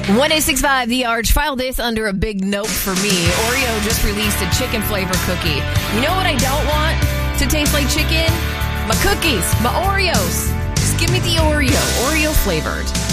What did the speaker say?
106.5 The Arch. File this under a big note for me. Oreo just released a chicken flavor cookie. You know what I don't want to taste like chicken? My cookies, my Oreos. Just give me the Oreo flavored.